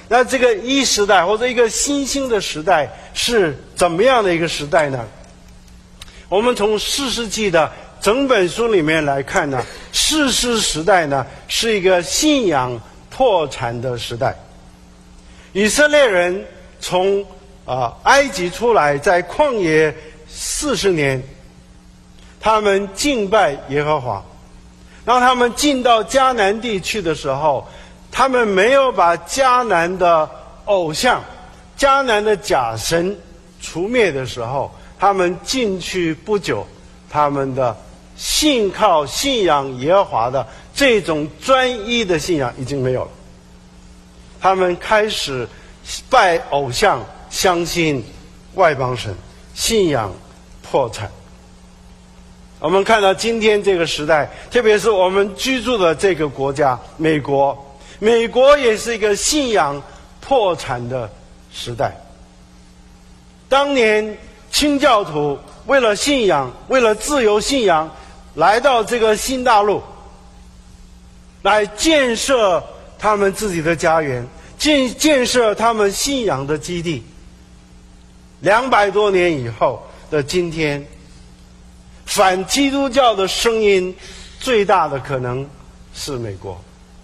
那这个一时代或者一个新兴的时代是怎么样的一个时代呢？我们从士师记的整本书里面来看呢，士师时代呢是一个信仰破产的时代。以色列人从埃及出来，在旷野40年，他们敬拜耶和华。当他们进到迦南地区的时候，他们没有把迦南的偶像、迦南的假神除灭的时候，他们进去不久，他们的信仰耶和华的这种专一的信仰已经没有了。他们开始拜偶像，相信外邦神，信仰破产。我们看到今天这个时代，特别是我们居住的这个国家美国，美国也是一个信仰破产的时代。当年清教徒为了信仰，为了自由信仰，来到这个新大陆，来建设他们自己的家园，建设他们信仰的基地。200多年以后的今天，反基督教的声音最大的可能是美国。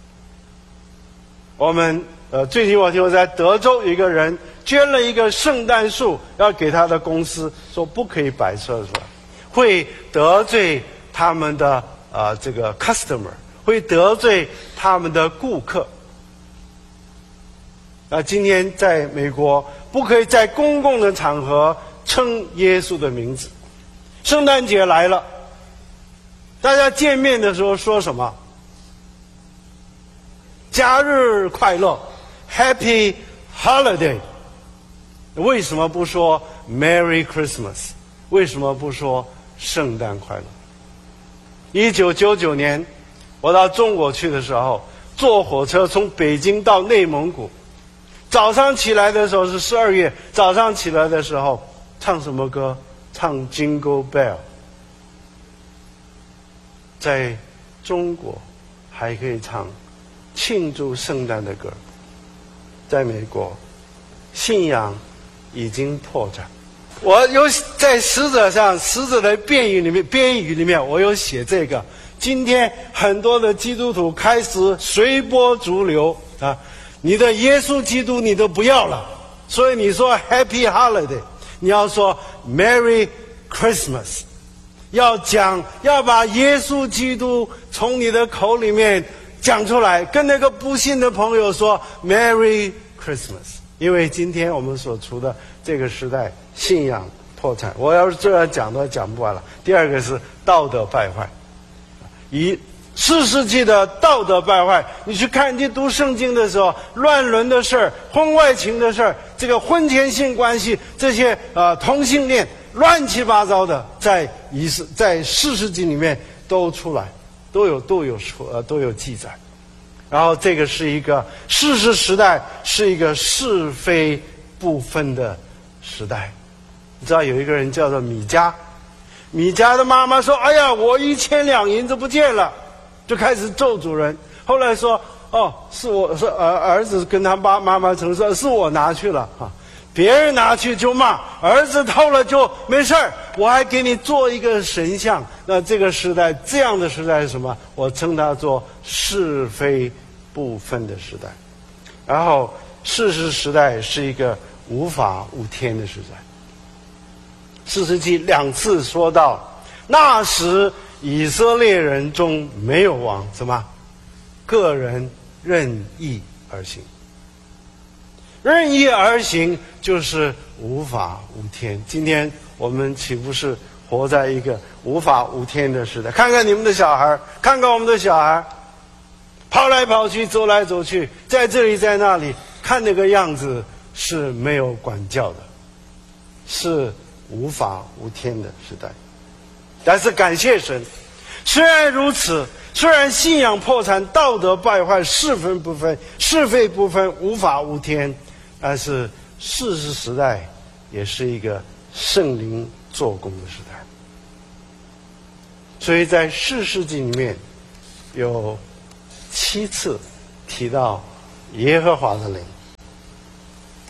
我们最近我听说在德州有一个人捐了一个圣诞树，要给他的公司，说不可以摆设出来，会得罪他们的这个 customer， 会得罪他们的顾客。今天在美国不可以在公共的场合称耶稣的名字。圣诞节来了，大家见面的时候说什么？假日快乐 ，Happy Holiday。为什么不说 Merry Christmas？ 为什么不说圣诞快乐？1999年，我到中国去的时候，坐火车从北京到内蒙古，早上起来的时候是12月，早上起来的时候唱什么歌？唱 Jingle Bell。 在中国还可以唱庆祝圣诞的歌，在美国信仰已经破产。我有在使者的辩语里面我有写这个。今天很多的基督徒开始随波逐流你的耶稣基督你都不要了，所以你说 Happy Holiday， 你要说 Merry Christmas， 要把耶稣基督从你的口里面讲出来，跟那个不信的朋友说 Merry Christmas。 因为今天我们所处的这个时代信仰破产，我要是这样讲都讲不完了。第二个是道德败坏，以4世纪的道德败坏，你去看，你读圣经的时候，乱伦的事儿、婚外情的事儿、这个婚前性关系，这些同性恋乱七八糟的，在4世纪里面都出来，都有记载。然后这个是一个士师时代，是一个是非不分的时代。你知道有一个人叫做米迦，米迦的妈妈说：“哎呀，我1000两银子不见了。”就开始咒主人。后来说：“哦，是我说儿子跟他妈妈承认是我拿去了别人拿去就骂，儿子偷了就没事儿，我还给你做一个神像。”那这个时代，这样的时代是什么？我称它做是非不分的时代。然后士师时代是一个无法无天的时代。4世纪2次说到，那时以色列人中没有王，什么？个人任意而行。任意而行就是无法无天。今天我们岂不是活在一个无法无天的时代？看看你们的小孩，看看我们的小孩，跑来跑去，走来走去，在这里在那里，看那个样子是没有管教的，是无法无天的时代。但是感谢神，虽然如此，虽然信仰破产、道德败坏、是非不分、无法无天，但是士师时代也是一个圣灵做工的时代。所以在4世纪里面有7次提到耶和华的灵，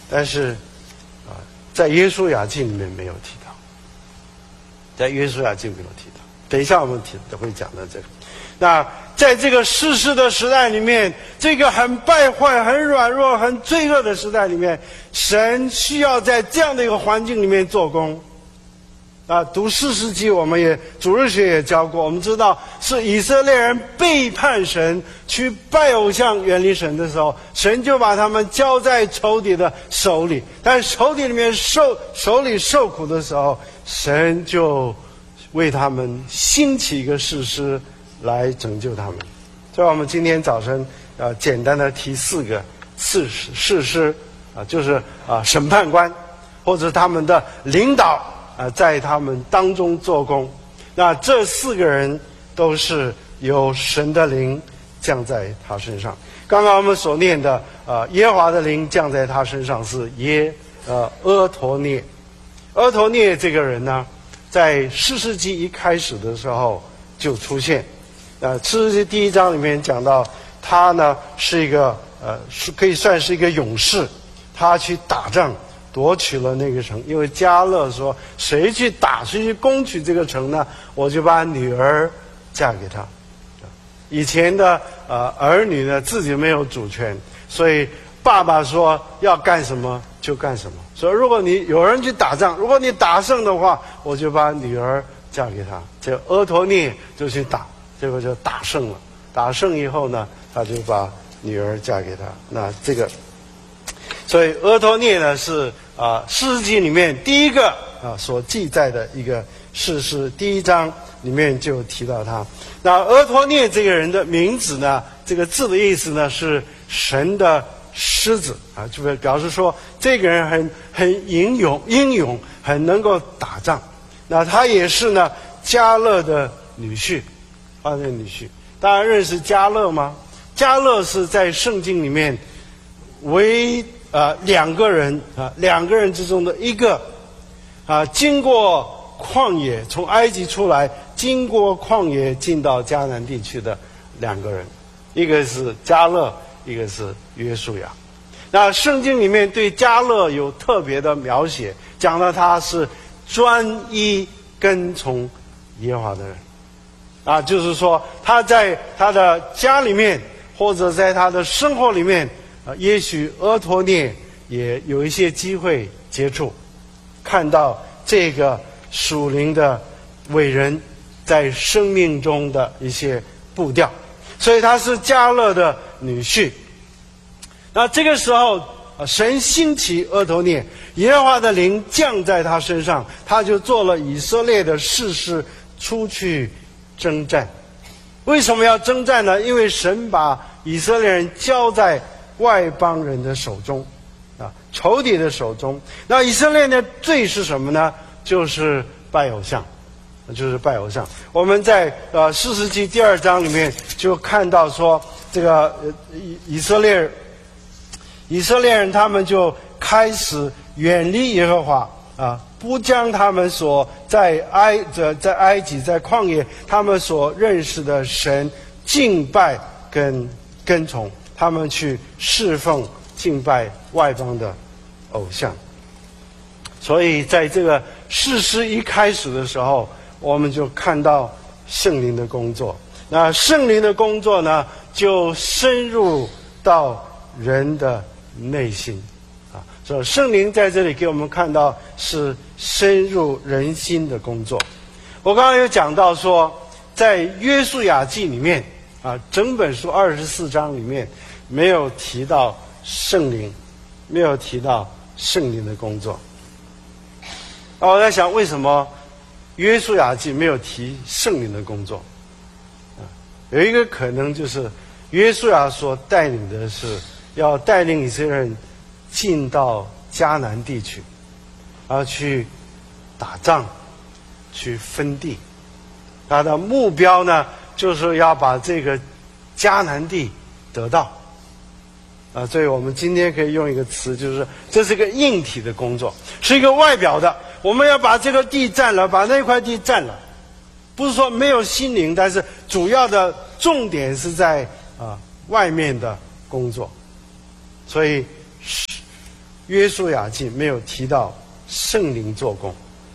但是在约书亚记里面没有提到，在约书亚记没有提到。等一下我们会讲到这个。那在这个世事的时代里面，这个很败坏、很软弱、很罪恶的时代里面，神需要在这样的一个环境里面做工。读士师记，我们也主日学也教过，我们知道是以色列人背叛神，去拜偶像、远离神的时候，神就把他们交在仇敌的手里。但仇敌里面手里受苦的时候，神就为他们兴起一个士师来拯救他们。所以我们今天早晨简单的提4个士师就是审判官或者他们的领导在他们当中做工。那这4个人都是有神的灵降在他身上。刚刚我们所念的耶和华的灵降在他身上是阿陀涅。阿陀涅这个人呢，在士师记一开始的时候就出现。士师记第1章里面讲到，他呢是一个可以算是一个勇士，他去打仗夺取了那个城。因为迦勒说，谁去攻取这个城呢，我就把女儿嫁给他。以前的儿女呢自己没有主权，所以爸爸说要干什么就干什么。所以如果你有人去打仗，如果你打胜的话，我就把女儿嫁给他。这阿陀涅就去打，结果就打胜了。打胜以后呢，他就把女儿嫁给他。那这个，所以阿陀涅呢是士师记里面第一个所记载的一个士师，第1章里面就提到他。那阿陀涅这个人的名字呢，这个字的意思呢是神的狮子就是表示说这个人很英勇，很能够打仗。那他也是呢迦勒的女婿，大家认识迦勒吗？迦勒是在圣经里面为2个人之中的一个经过旷野，从埃及出来，经过旷野进到迦南地区的2个人，一个是迦勒，一个是约书亚。那圣经里面对迦勒有特别的描写，讲到他是专一跟从耶和华的人就是说他在他的家里面或者在他的生活里面也许阿陀涅也有一些机会接触，看到这个属灵的伟人在生命中的一些步调，所以他是迦勒的女婿。那这个时候神兴起阿陀涅，耶和华的灵降在他身上，他就做了以色列的士师，出去征战。为什么要征战呢？因为神把以色列人交在外邦人的手中仇敌的手中。那以色列的罪是什么呢？就是拜偶像，我们在士师记第2章里面就看到说，这个以色列人他们就开始远离耶和华不将他们所在埃及在旷野他们所认识的神敬拜跟从，他们去侍奉敬拜外邦的偶像。所以在这个士师一开始的时候，我们就看到圣灵的工作。那圣灵的工作呢，就深入到人的内心所以圣灵在这里给我们看到是深入人心的工作。我刚刚有讲到说，在约书亚记里面整本书24章里面没有提到圣灵，没有提到圣灵的工作。我在想，为什么约书亚记没有提圣灵的工作有一个可能就是约书亚所带领的是要带领以色列人进到迦南地区去打仗，去分地。他的目标呢，就是要把这个迦南地得到所以我们今天可以用一个词，就是这是个硬体的工作，是一个外表的，我们要把这个地占了，把那块地占了。不是说没有心灵，但是主要的重点是在外面的工作。所以约书亚记没有提到圣灵做工，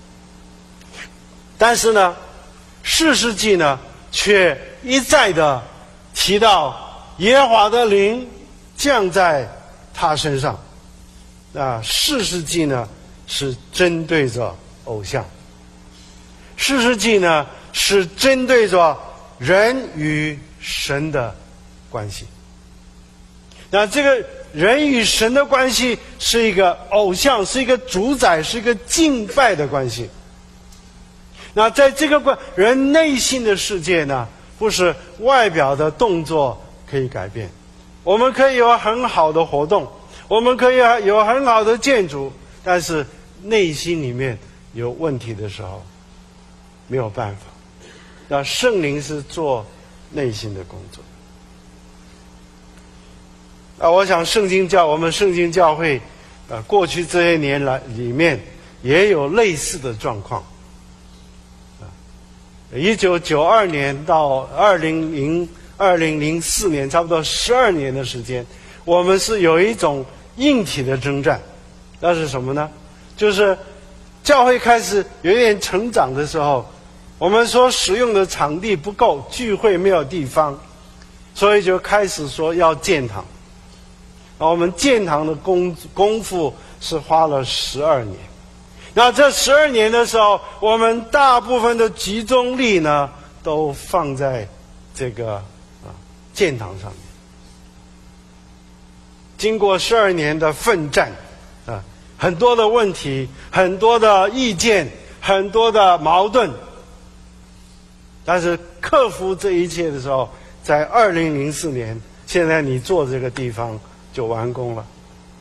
但是呢，士师记呢却一再的提到耶和华的灵降在他身上。士师记呢是针对着偶像，士师记呢是针对着人与神的关系。那这个人与神的关系是一个偶像，是一个主宰，是一个敬拜的关系。那在这个人内心的世界呢，不是外表的动作可以改变。我们可以有很好的活动，我们可以有很好的建筑，但是内心里面有问题的时候，没有办法。那圣灵是做内心的工作。我想我们圣经教会，过去这些年来里面也有类似的状况。1992年到2004年，差不多12年的时间，我们是有一种硬体的征战。那是什么呢？就是教会开始有一点成长的时候，我们所使用的场地不够，聚会没有地方，所以就开始说要建堂。我们建堂的功夫是花了12年。那这12年的时候，我们大部分的集中力呢，都放在这个建堂上面。经过12年的奋战，很多的问题，很多的意见，很多的矛盾，但是克服这一切的时候，在2004年，现在你坐这个地方就完工了。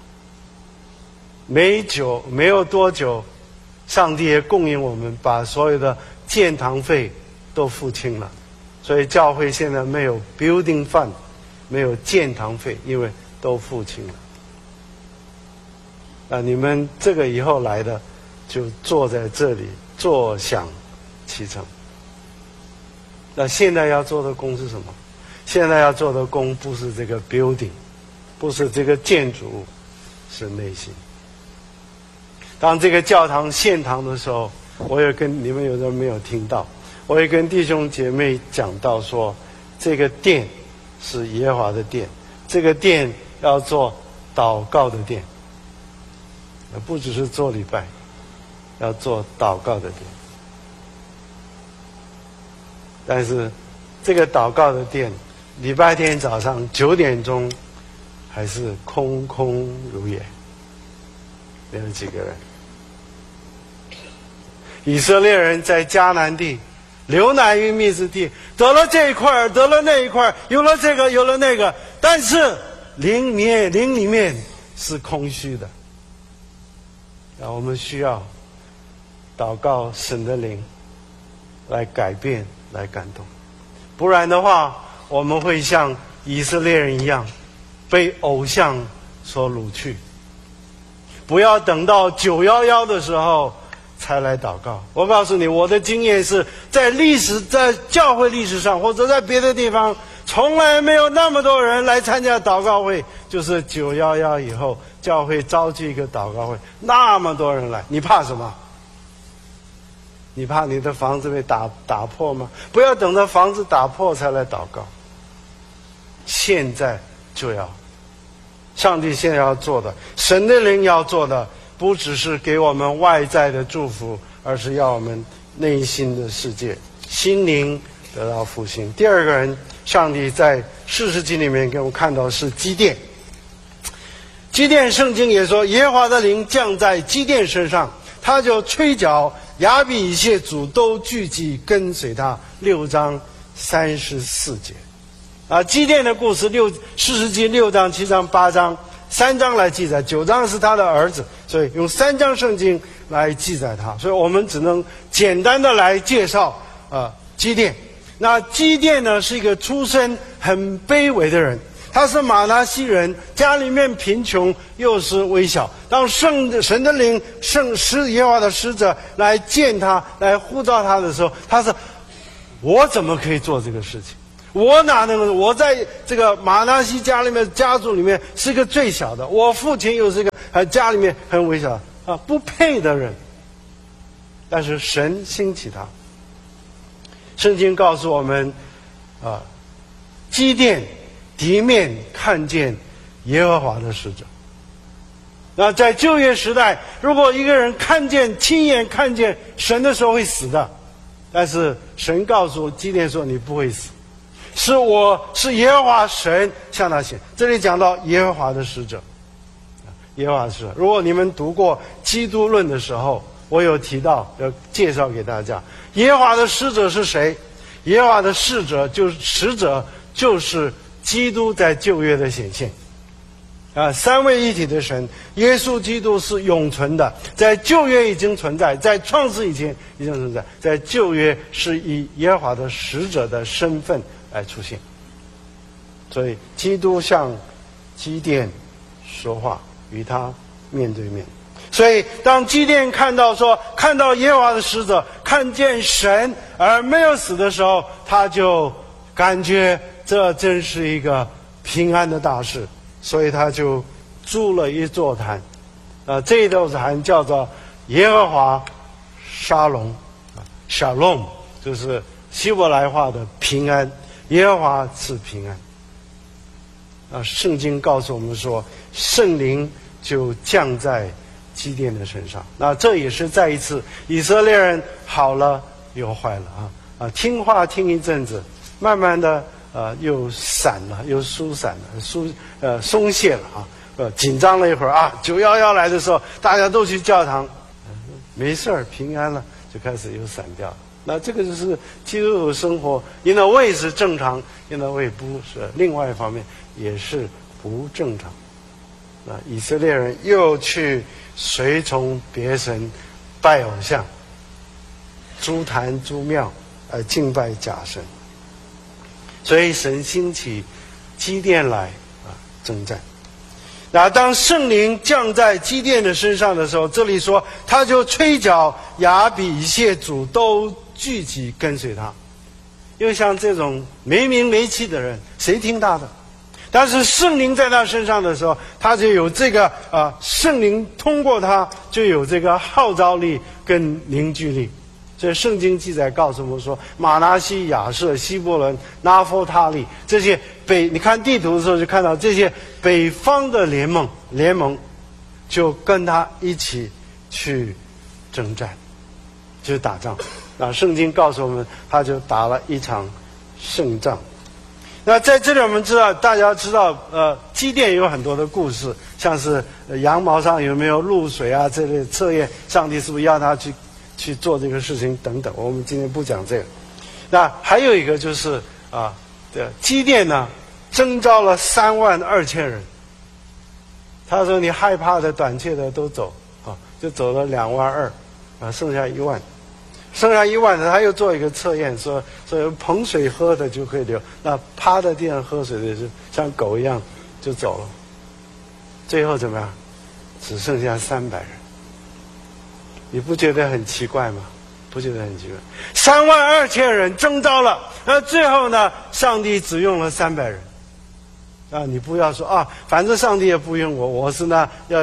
没有多久，上帝也供应我们，把所有的建堂费都付清了，所以教会现在没有 building fund， 没有建堂费，因为都付清了。你们这个以后来的，就坐在这里，坐享其成。那现在要做的工是什么？现在要做的工不是这个 building， 不是这个建筑物，是内心。当这个教堂献堂的时候，我也跟你们有人没有听到，我也跟弟兄姐妹讲到说，这个殿是耶和华的殿，这个殿要做祷告的殿，不只是做礼拜，要做祷告的殿。但是这个祷告的殿，礼拜天早上9点钟还是空空如也，没有几个人。以色列人在迦南地流奶与蜜之地，得了这一块，得了那一块，有了这个，有了那个，但是灵里面是空虚的。我们需要祷告神的灵来改变，来感动，不然的话，我们会像以色列人一样被偶像所掳去。不要等到911的时候才来祷告。我告诉你，我的经验是在教会历史上，或者在别的地方，从来没有那么多人来参加祷告会。就是911以后，教会召集一个祷告会，那么多人来，你怕什么？你怕你的房子被打破吗？不要等到房子打破才来祷告，现在就要。上帝现在要做的，神的灵要做的，不只是给我们外在的祝福，而是要我们内心的世界心灵得到复兴。第二个人，上帝在士师记里面给我们看到是基甸。基甸圣经也说，耶和华的灵降在基甸身上，他就吹角，亚比以谢族都聚集跟随他。6章34节。基甸的故事士师记6章、7章、8章3章来记载，9章是他的儿子，所以用3章圣经来记载他。所以我们只能简单的来介绍基甸。那基甸呢是一个出身很卑微的人，他是玛拿西人，家里面贫穷，又是微小。当神的灵耶和华的使者来见他，来呼召他的时候，他说：我怎么可以做这个事情？我哪能够？我在这个玛拿西家族里面是个最小的，我父亲又是一个他家里面很微小啊，不配的人。但是神兴起他。圣经告诉我们，基甸敌面看见耶和华的使者。那在旧约时代，如果一个人亲眼看见神的时候会死的，但是神告诉基甸说：“你不会死，是耶和华神向他显。”这里讲到耶和华的使者，耶和华的使者。如果你们读过《基督论》的时候，我有提到，要介绍给大家，耶和华的使者是谁？耶和华的使者就是基督在旧约的显现。三位一体的神，耶稣基督是永存的，在旧约已经存在，在创世以前已经存在，在旧约是以耶和华的使者的身份来出现。所以基督向基甸说话，与他面对面。所以当基甸看到耶和华的使者，看见神而没有死的时候，他就感觉这真是一个平安的大事，所以他就筑了一座坛，这一座坛叫做耶和华沙龙，Shalom 就是希伯来话的平安，耶和华赐平安。圣经告诉我们说，圣灵就降在基甸的身上。那这也是再一次以色列人好了又坏了听话听一阵子，慢慢的又散了，又疏散了，松懈了紧张了一会儿911来的时候，大家都去教堂，没事儿，平安了，就开始又散掉了。那这个就是基督徒生活 in a way 是正常， in a way 不是，另外一方面也是不正常。以色列人又去随从别神，拜偶像，筑坛筑庙，敬拜假神。所以神兴起基甸来征战。然后当圣灵降在基甸的身上的时候，这里说他就吹角，亚比以谢族都聚集跟随他。因为像这种没名没气的人，谁听他的？但是圣灵在他身上的时候，他就有这个圣灵通过他就有这个号召力跟凝聚力。所以圣经记载告诉我们说，马拿西、亚设、希伯伦、拿弗他利这些你看地图的时候就看到这些北方的联盟就跟他一起去征战，就是打仗。那圣经告诉我们，他就打了一场胜仗。那在这里我们知道，大家知道基甸有很多的故事，像是羊毛上有没有露水这类测验，上帝是不是要他去做这个事情等等，我们今天不讲这个。那还有一个就是基甸呢征召了32000人，他说你害怕的短缺的都走就走了22000剩下1万，剩下1万的他又做一个测验，说捧水喝的就可以流，那趴在地上喝水的就像狗一样就走了。最后怎么样？只剩下300人。你不觉得很奇怪吗？不觉得很奇怪？32000人征召了，最后呢，上帝只用了300人。你不要说反正上帝也不用我是那要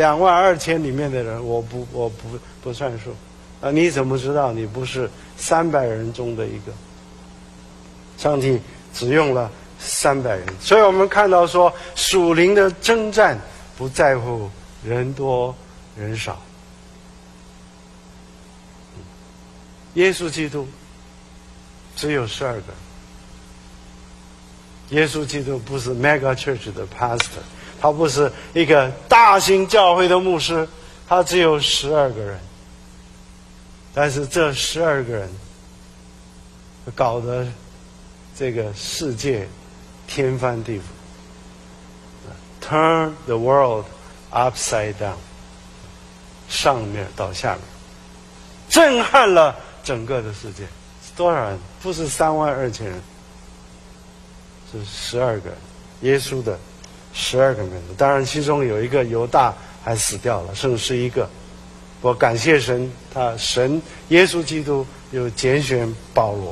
22000里面的人，我不算数。你怎么知道你不是300人中的一个？上帝只用了300人，所以我们看到说，属灵的征战不在乎人多人少。耶稣基督只有12个。耶稣基督不是 mega church 的 pastor， 他不是一个大型教会的牧师，他只有12个人。但是这12个人搞得这个世界天翻地覆 ，turn the world upside down， 上面到下面，震撼了整个的世界。多少人？不是32000人，是12个人，耶稣的12个门徒。当然，其中有一个犹大还死掉了，剩11个。我感谢神，耶稣基督有拣选保罗，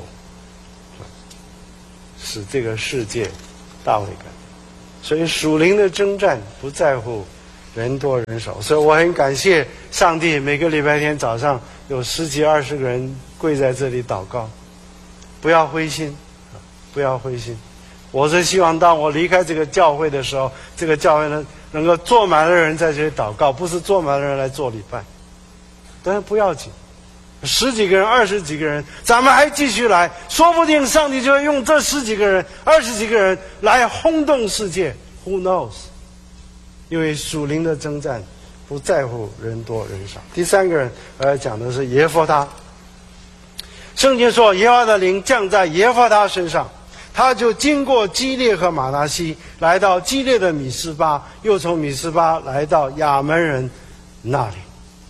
使这个世界大为改变。所以属灵的征战不在乎人多人少。所以我很感谢上帝，每个礼拜天早上有10几20个人跪在这里祷告。不要灰心，不要灰心。我是希望当我离开这个教会的时候，这个教会呢能够坐满了人在这里祷告，不是坐满了人来做礼拜。但是不要紧，10几个人、20几个人，咱们还继续来，说不定上帝就会用这10几个人、20几个人来轰动世界。Who knows？ 因为属灵的征战不在乎人多人少。第3个人我要讲的是耶弗他。圣经说，耶和华的灵降在耶弗他身上，他就经过基列和马拿西，来到基列的米斯巴，又从米斯巴来到亚门人那里。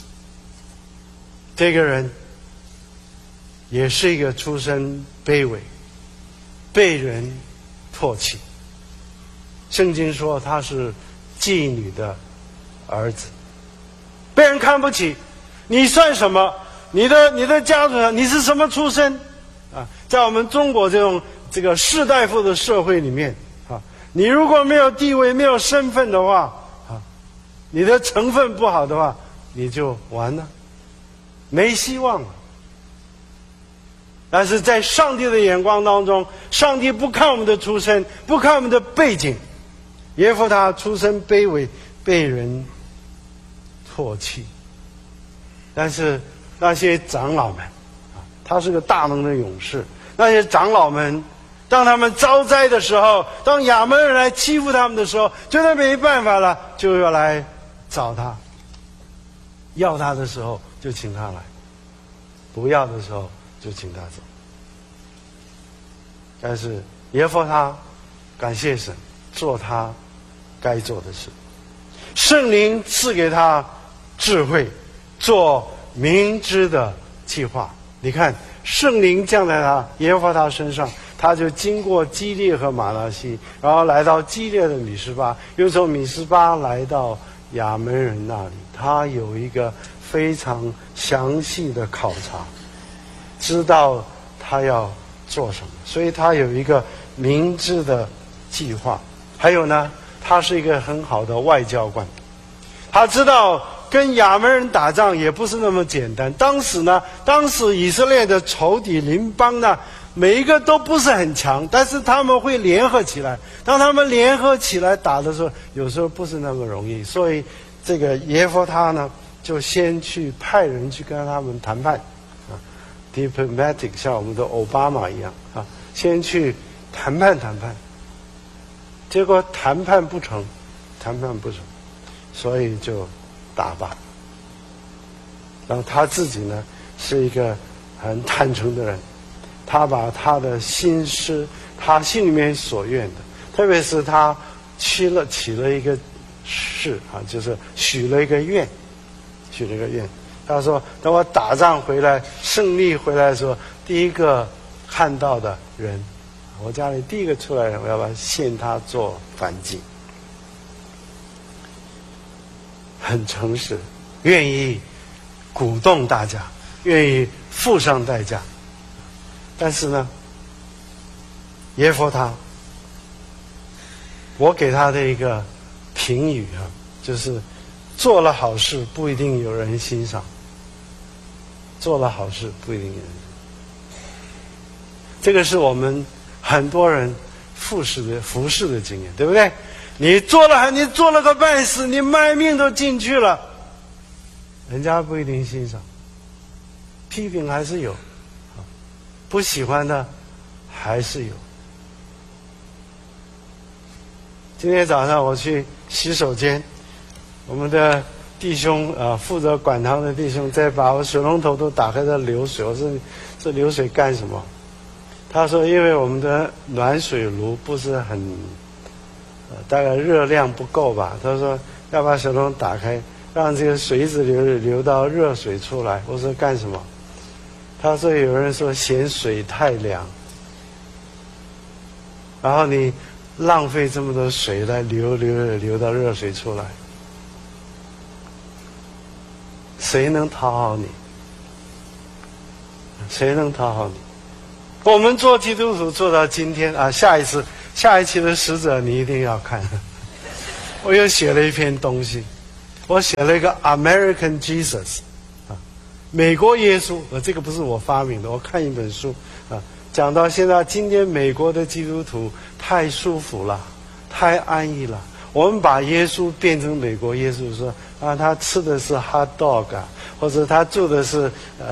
这个人也是一个出身卑微，被人唾弃。圣经说他是妓女的儿子，被人看不起。你算什么？你的家族，你是什么出身啊？在我们中国这个士大夫的社会里面啊，你如果没有地位、没有身份的话啊，你的成分不好的话，你就完了，没希望了。但是在上帝的眼光当中，上帝不看我们的出身，不看我们的背景。耶弗他出身卑微，被人唾弃，但是那些长老们啊，他是个大能的勇士。那些长老们，当他们遭灾的时候，当亚门人来欺负他们的时候，觉得没办法了，就要来找他。要他的时候就请他来，不要的时候就请他走。但是耶弗他感谢神，做他该做的事。圣灵赐给他智慧，做明知的计划。你看，圣灵降在他耶弗他身上，他就经过基列和马拿西，然后来到基列的米斯巴，又从米斯巴来到亚门人那里。他有一个非常详细的考察，知道他要做什么，所以他有一个明知的计划。还有呢，他是一个很好的外交官，他知道跟亚门人打仗也不是那么简单。当时以色列的仇敌邻邦呢，每一个都不是很强，但是他们会联合起来。当他们联合起来打的时候，有时候不是那么容易。所以这个耶弗他呢，就先去派人去跟他们谈判啊 ，diplomatic， 像我们的奥巴马一样啊，先去谈判。结果谈判不成，所以就打吧。然后他自己呢是一个很坦诚的人，他把他的心思，他心里面所愿的，特别是他起了一个誓啊，就是许了一个愿。他说，等我打仗回来，胜利回来的时候，第一个看到的人，我家里第一个出来的人，我要把献他做燔祭。很诚实，愿意鼓动大家，愿意付上代价。但是呢，耶弗他，我给他的一个评语啊，就是做了好事不一定有人欣赏，做了好事不一定有人欣赏。这个是我们很多人服侍的经验，对不对？你做了个半死，你卖命都进去了，人家不一定欣赏，批评还是有，不喜欢的还是有。今天早上我去洗手间，我们的弟兄负责管堂的弟兄在把我水龙头都打开在流水，我说这流水干什么？他说因为我们的暖水炉不是很大概热量不够吧，他说要把水龙头打开，让这个水一直流到热水出来。我说干什么？他说有人说嫌水太凉，然后你浪费这么多水来流到热水出来，谁能讨好你？谁能讨好你？我们做基督徒做到今天啊，下一期的使者你一定要看。我又写了一篇东西， 我写了一个 American Jesus， 啊，美国耶稣。这个不是我发明的，我看一本书啊，讲到现在今天美国的基督徒太舒服了，太安逸了。我们把耶稣变成美国耶稣，说啊，他吃的是 hot dog 啊，或者他住的是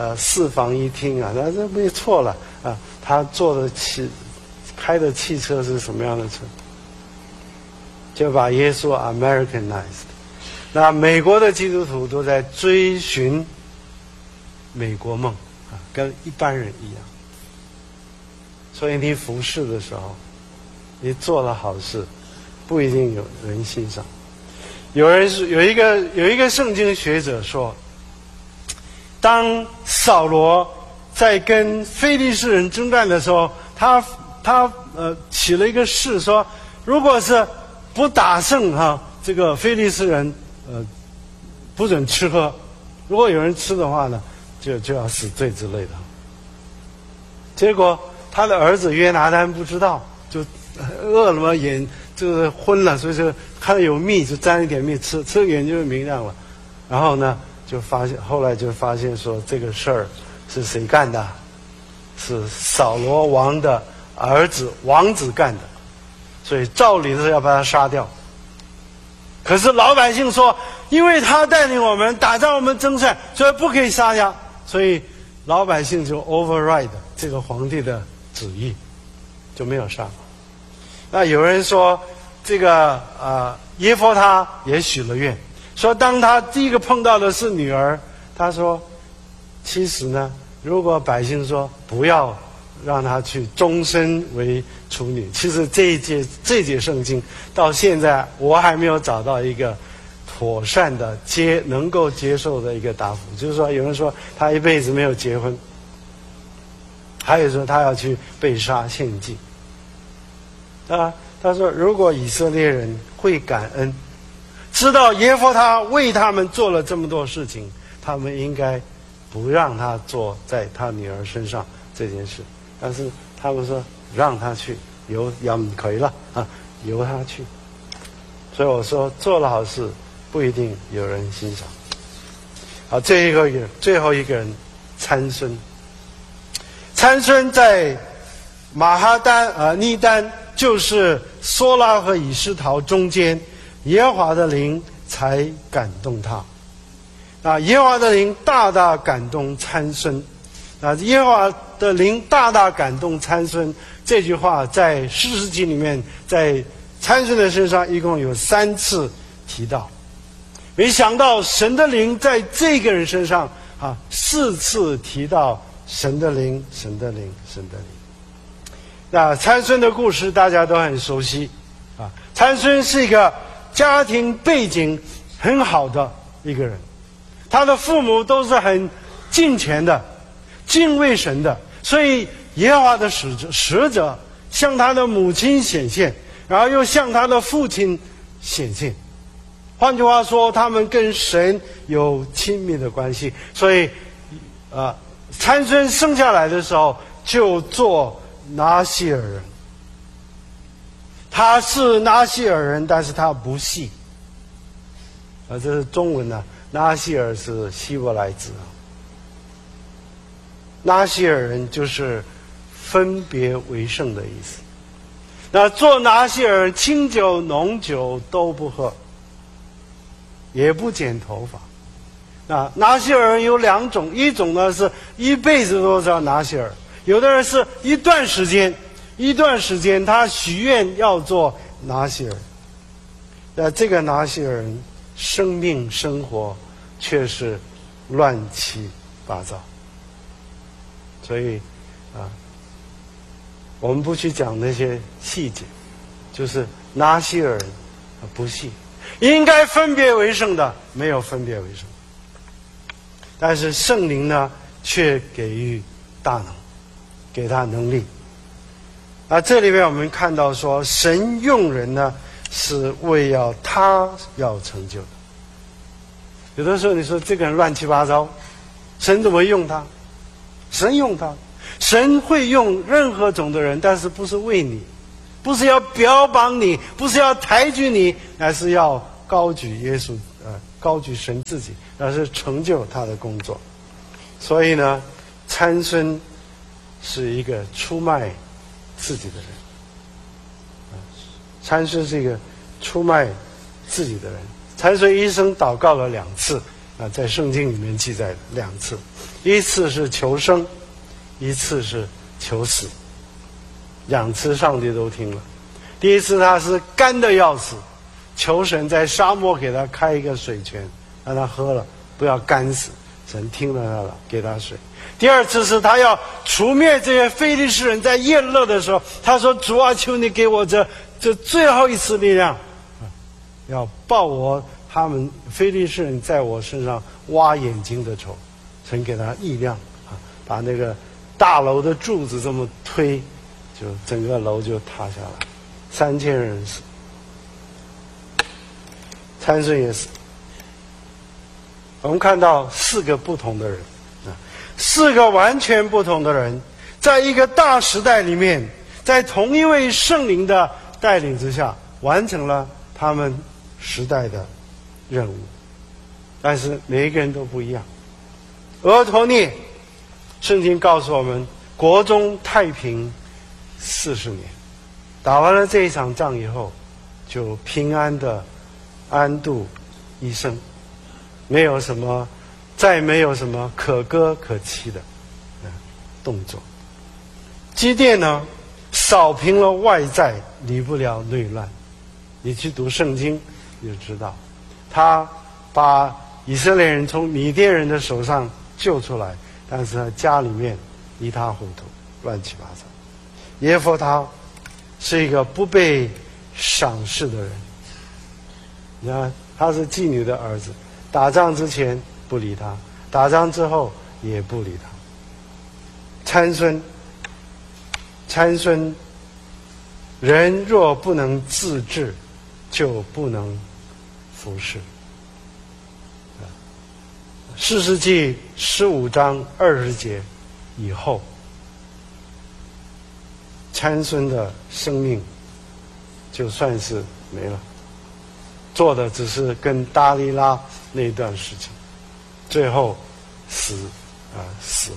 4房1厅啊，那这没错了啊。他开的汽车是什么样的车？就把耶稣 Americanized。那美国的基督徒都在追寻美国梦啊，跟一般人一样。所以你服侍的时候，你做了好事，不一定有人欣赏。有一个圣经学者说，当扫罗在跟非利士人征战的时候，他起了一个誓，说如果是不打胜这个非利士人，不准吃喝，如果有人吃的话呢，就要死罪之类的。结果他的儿子约拿单不知道，就饿了嘛，眼就是昏了，所以就看到有蜜就沾一点蜜吃，眼就明亮了。然后呢，后来就发现说这个事儿是谁干的？是扫罗王的儿子王子干的，所以照理是要把他杀掉。可是老百姓说，因为他带领我们打仗，我们征战，所以不可以杀他，所以老百姓就 override 这个皇帝的旨意，就没有杀。那有人说，这个耶弗他也许了愿，说当他第一个碰到的是女儿，他说，其实呢，如果百姓说不要让他去终身为处女，其实这节圣经到现在我还没有找到一个妥善的能够接受的一个答复。就是说，有人说他一辈子没有结婚，还有说他要去被杀献祭。他说如果以色列人会感恩，知道耶弗他为他们做了这么多事情，他们应该不让他做在他女儿身上这件事。但是他们说让他去，可以了啊，由他去。所以我说做了好事不一定有人欣赏。好，最后一个人参孙。参孙在马哈尼丹，就是梭拉和以实陶中间，耶和华的灵才感动他。耶和华的灵大大感动参孙。耶和华的灵大大感动参孙，这句话在士师记里面，在参孙的身上一共有3次提到。没想到神的灵在这个人身上4次提到神的灵，神的灵，神的灵。那参孙的故事大家都很熟悉参孙是一个家庭背景很好的一个人，他的父母都是很敬虔的，敬畏神的，所以耶和华的使者向他的母亲显现，然后又向他的父亲显现。换句话说，他们跟神有亲密的关系。所以参孙生下来的时候就做拿西尔人。他是拿西尔人，但是他不系这是中文拿西尔是希伯来字拿西尔人就是分别为圣的意思。那做拿西尔人，清酒浓酒都不喝，也不剪头发。拿西尔人有2种，一种呢是一辈子都叫拿西尔，有的人是一段时间他许愿要做拿西尔。这个拿西尔人生命生活却是乱七八糟。所以我们不去讲那些细节，就是拿西尔人不信，应该分别为圣的没有分别为圣，但是圣灵呢却给予大能，给他能力。这里面我们看到说，神用人呢是为他要成就的。有的时候你说这个人乱七八糟，神怎么用他？神用他，神会用任何种的人，但是不是为你，不是要标榜你，不是要抬举你，而是要高举耶稣， 高举神自己，而是成就他的工作。所以呢，参孙是一个出卖自己的人。参孙是一个出卖自己的人。参孙一生祷告了2次在圣经里面记载2次，一次是求生，一次是求死。2次上帝都听了。第一次他是干得要死，求神在沙漠给他开一个水泉，让他喝了，不要干死。神听了他了，给他水。第2次是他要除灭这些非利士人，在宴乐的时候，他说：“主啊，求你给我这最后一次力量，要报我他们非利士人在我身上挖眼睛的仇。”神给他力量把那个大楼的柱子这么推，就整个楼就塌下来，3000人死，参孙也死。我们看到4个不同的人，4个完全不同的人，在一个大时代里面，在同一位圣灵的带领之下，完成了他们时代的任务。但是每一个人都不一样。俄陀聶，圣经告诉我们，国中太平40年，打完了这一场仗以后，就平安的安度一生，再没有什么可歌可泣的动作。基甸呢，扫平了外在，离不了内乱。你去读圣经你就知道，他把以色列人从米甸人的手上救出来，但是他家里面一塌糊涂，乱七八糟。耶弗他是一个不被赏识的人，你看他是妓女的儿子，打仗之前不理他，打仗之后也不理他。参孙，人若不能自治，就不能服侍。士师记15章20节以后，参孙的生命就算是没了，做的只是跟大利拉那段事情，最后死了。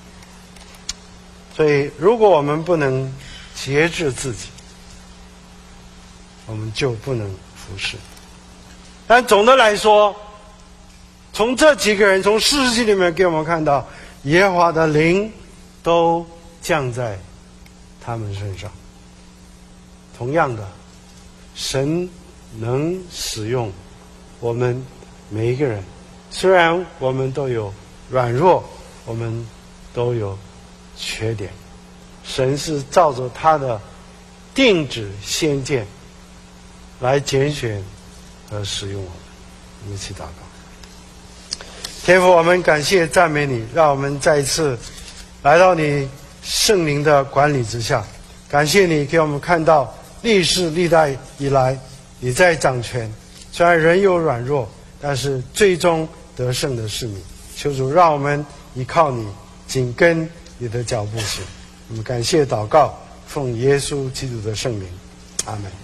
所以如果我们不能节制自己，我们就不能服侍。但总的来说，从这几个人，从士师记里面给我们看到，耶和华的灵都降在他们身上。同样的，神能使用我们每一个人，虽然我们都有软弱，我们都有缺点，神是照着他的定旨先见来拣选和使用我们。我们一起祷告。天父，我们感谢赞美你，让我们再一次来到你圣灵的管理之下。感谢你给我们看到历世历代以来你在掌权，虽然人有软弱，但是最终得胜的是你。求主让我们依靠你，紧跟你的脚步行。我们感谢祷告，奉耶稣基督的圣名，阿门。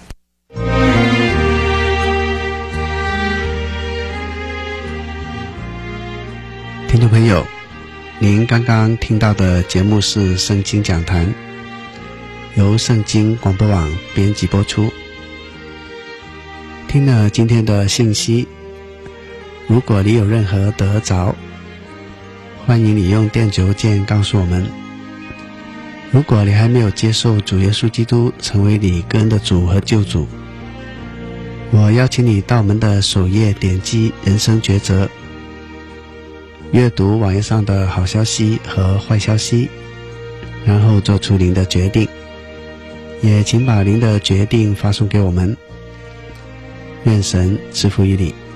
听众朋友，您刚刚听到的节目是圣经讲坛，由圣经广播网编辑播出。听了今天的信息，如果你有任何得着，欢迎你用电子邮件告诉我们。如果你还没有接受主耶稣基督成为你个人的主和救主，我邀请你到我们的首页点击人生抉择，阅读网页上的好消息和坏消息，然后做出您的决定。也请把您的决定发送给我们。愿神赐福于你。